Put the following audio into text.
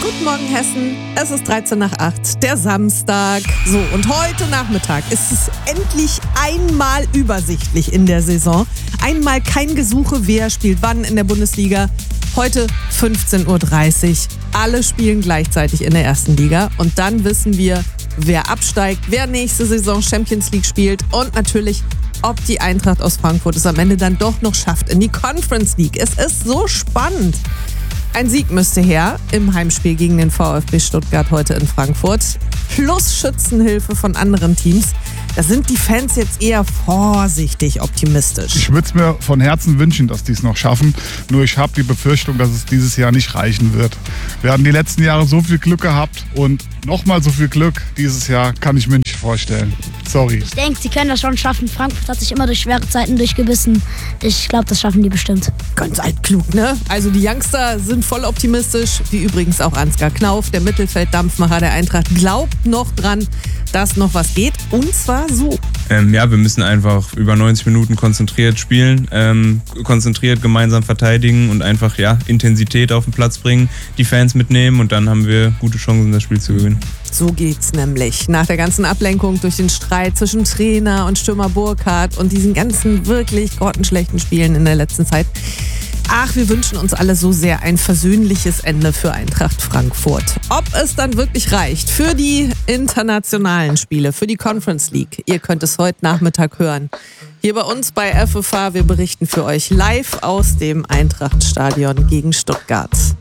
Guten Morgen, Hessen. Es ist 13 nach 8, der Samstag. So, und heute Nachmittag ist es endlich einmal übersichtlich in der Saison. Einmal kein Gesuche, wer spielt wann in der Bundesliga. Heute 15.30 Uhr. Alle spielen gleichzeitig in der ersten Liga. Und dann wissen wir, wer absteigt, wer nächste Saison Champions League spielt und natürlich, ob die Eintracht aus Frankfurt es am Ende dann doch noch schafft in die Conference League. Es ist so spannend. Ein Sieg müsste her im Heimspiel gegen den VfB Stuttgart heute in Frankfurt. Plus Schützenhilfe von anderen Teams. Da sind die Fans jetzt eher vorsichtig optimistisch. Ich würde es mir von Herzen wünschen, dass die es noch schaffen. Nur ich habe die Befürchtung, dass es dieses Jahr nicht reichen wird. Wir hatten die letzten Jahre so viel Glück gehabt und nochmal so viel Glück dieses Jahr kann ich mir nicht vorstellen. Sorry. Ich denke, sie können das schon schaffen. Frankfurt hat sich immer durch schwere Zeiten durchgebissen. Ich glaube, das schaffen die bestimmt. Ganz altklug, ne? Also die Youngster sind voll optimistisch, wie übrigens auch Ansgar Knauf, der Mittelfelddampfmacher der Eintracht, glaubt noch dran, dass noch was geht. Und zwar so. Wir müssen einfach über 90 Minuten konzentriert spielen, konzentriert gemeinsam verteidigen und einfach Intensität auf den Platz bringen, die Fans mitnehmen und dann haben wir gute Chancen, das Spiel zu gewinnen. So geht's nämlich. Nach der ganzen Ablenkung durch den Streit zwischen Trainer und Stürmer Burkhardt und diesen ganzen wirklich grottenschlechten Spielen in der letzten Zeit. Ach, wir wünschen uns alle so sehr ein versöhnliches Ende für Eintracht Frankfurt. Ob es dann wirklich reicht für die internationalen Spiele, für die Conference League, ihr könnt es heute Nachmittag hören. Hier bei uns bei FFH, wir berichten für euch live aus dem Eintrachtstadion gegen Stuttgart.